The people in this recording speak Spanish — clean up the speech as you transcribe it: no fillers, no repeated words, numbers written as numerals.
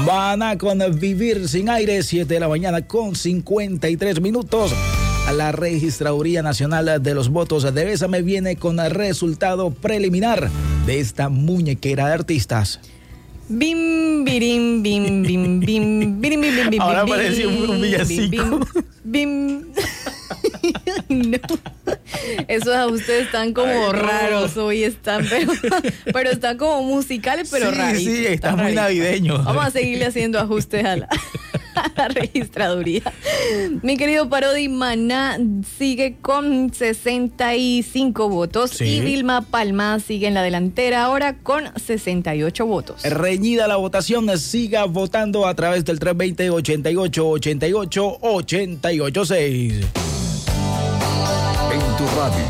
Maná con Vivir Sin Aire, 7 de la mañana con 53 minutos. La Registraduría Nacional de los Votos de Bésame viene con el resultado preliminar de esta muñequera de artistas. Bim, birim, bim, bim, bim, birim, bim, bim, bim. Ahora bim, pareció un villancico. Bim. No. Esos ajustes están como raros hoy, pero están como musicales, pero raros. Sí, está muy navideño. Vamos a seguirle haciendo ajustes a la registraduría. Mi querido Parodi, Maná sigue con 65 votos, sí. Y Vilma Palma sigue en la delantera ahora con 68 votos. Reñida la votación, siga votando a través del 320-88-88-886. En tu radio,